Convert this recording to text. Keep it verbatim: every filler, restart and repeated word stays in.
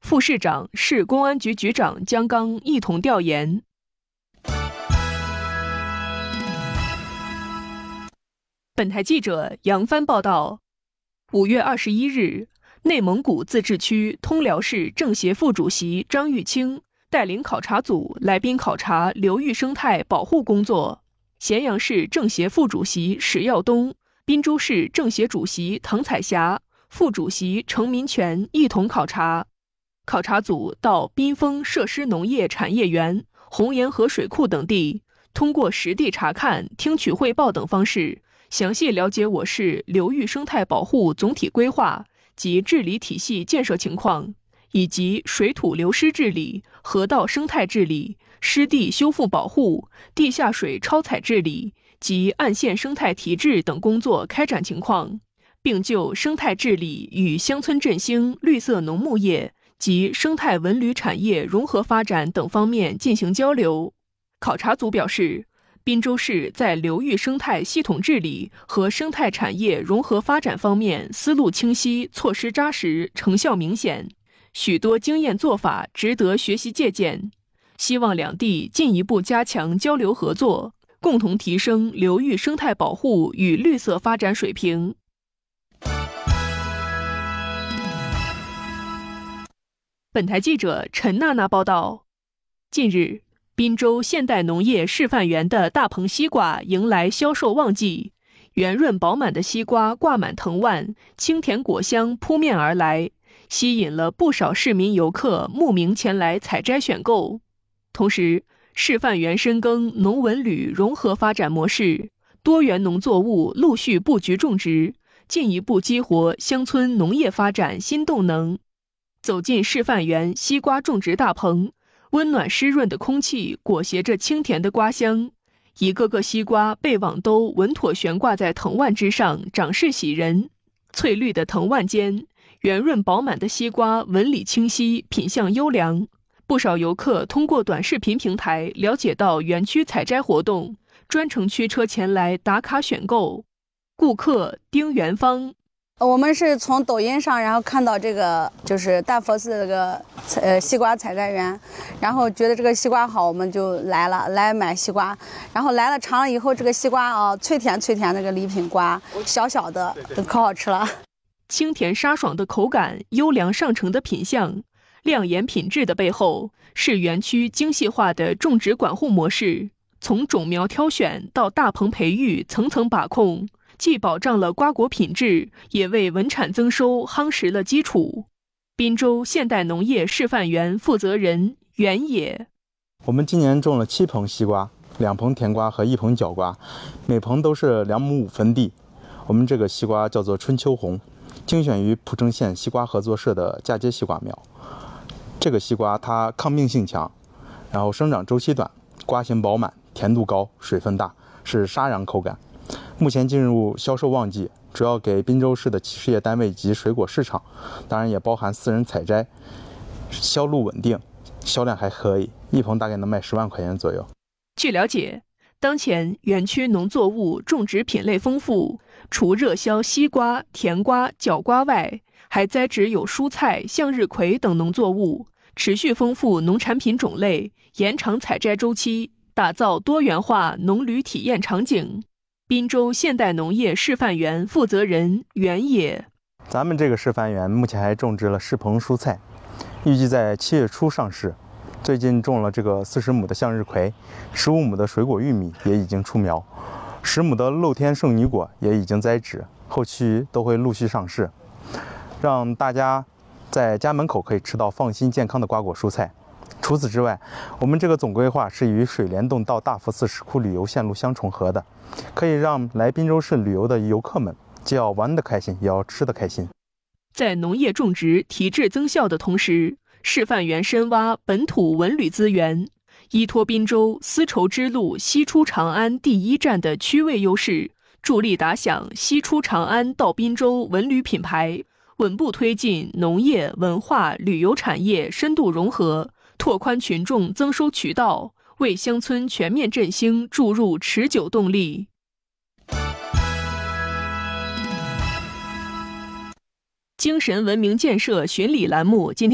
副市长、市公安局局长姜刚一同调研。本台记者杨帆报道，五月二十一日，内蒙古自治区通辽市政协副主席张玉清带领考察组来宾考察流域生态保护工作。咸阳市政协副主席史耀东、滨州市政协主席唐彩霞、副主席程民权一同考察。考察组到滨丰设施农业产业园、红岩河水库等地，通过实地查看、听取汇报等方式，详细了解我市流域生态保护总体规划及治理体系建设情况，以及水土流失治理、河道生态治理、湿地修复保护、地下水超采治理及岸线生态提质等工作开展情况，并就生态治理与乡村振兴、绿色农牧业及生态文旅产业融合发展等方面进行交流。考察组表示，滨州市在流域生态系统治理和生态产业融合发展方面思路清晰、措施扎实、成效明显，许多经验做法值得学习借鉴。希望两地进一步加强交流合作，共同提升流域生态保护与绿色发展水平。本台记者陈娜娜报道，近日，滨州现代农业示范园的大棚西瓜迎来销售旺季，圆润饱满的西瓜挂满藤蔓，清甜果香扑面而来，吸引了不少市民游客慕名前来采摘选购。同时，示范园深耕农文旅融合发展模式，多元农作物陆续布局种植，进一步激活乡村农业发展新动能。走进示范园西瓜种植大棚，温暖湿润的空气裹挟着清甜的瓜香，一个个西瓜被网兜稳妥悬挂在藤蔓之上，长势喜人。翠绿的藤蔓间，圆润饱满的西瓜纹理清晰，品相优良。不少游客通过短视频平台了解到园区采摘活动，专程驱车前来打卡选购。顾客丁元芳， 我们是从抖音上，然后看到这个就是大佛寺这个呃西瓜采摘园，然后觉得这个西瓜好，我们就来了，来买西瓜。然后来了尝了以后，这个西瓜啊，脆甜脆甜，那个礼品瓜，小小的，都可好吃了。 清甜沙爽的口感，优良上乘的品相，亮眼品质的背后，是园区精细化的种植管护模式，从种苗挑选到大棚培育，层层把控。既保障了瓜果品质，也为稳产增收夯实了基础。滨州现代农业示范园负责人袁野， 我们今年种了七棚西瓜，两棚甜瓜和一棚角瓜，每棚都是两亩五分地。我们这个西瓜叫做春秋红，精选于蒲城县西瓜合作社的嫁接西瓜苗。这个西瓜它抗病性强，然后生长周期短，瓜形饱满，甜度高，水分大，是沙瓤口感。目前进入销售旺季，主要给滨州市的事业单位及水果市场，当然也包含私人采摘，销路稳定，销量还可以，一棚大概能卖十万块钱左右。 据了解，当前园区农作物种植品类丰富，除热销西瓜、甜瓜、角瓜外，还栽植有蔬菜、向日葵等农作物，持续丰富农产品种类，延长采摘周期，打造多元化农旅体验场景。滨州现代农业示范园负责人袁野， 咱们这个示范园目前还种植了十棚蔬菜，预计在七月初上市。最近种了这个四十亩的向日葵，十五亩的水果玉米也已经出苗，十亩的露天圣女果也已经栽植，后期都会陆续上市，让大家在家门口可以吃到放心健康的瓜果蔬菜。除此之外，我们这个总规划是与水帘洞到大佛寺石窟旅游线路相重合的，可以让来滨州市旅游的游客们既要玩得开心，也要吃得开心。 在农业种植提质增效的同时，示范园深挖本土文旅资源，依托滨州丝绸之路西出长安第一站的区位优势，助力打响西出长安到滨州文旅品牌，稳步推进农业、文化、旅游产业深度融合，拓宽群众增收渠道，为乡村全面振兴注入持久动力。精神文明建设巡礼栏目今天